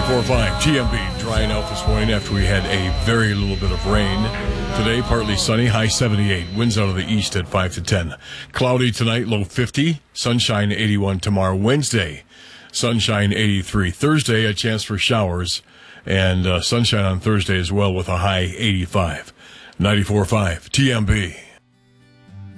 94.5 TMB drying out this morning after we had a very little bit of rain. Today, partly sunny, high 78. Winds out of the east at 5 to 10. Cloudy tonight, low 50. Sunshine 81 tomorrow. Wednesday, sunshine 83. Thursday, a chance for showers. And sunshine on Thursday as well with a high 85. 94.5 TMB.